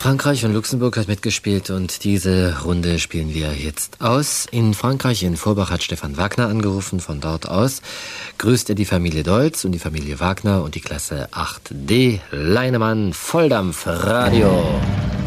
Frankreich und Luxemburg hat mitgespielt und diese Runde spielen wir jetzt aus. In Frankreich, in Vorbach, hat Stefan Wagner angerufen. Von dort aus grüßt er die Familie Dolz und die Familie Wagner und die Klasse 8D. Leinemann, Volldampf, Radio.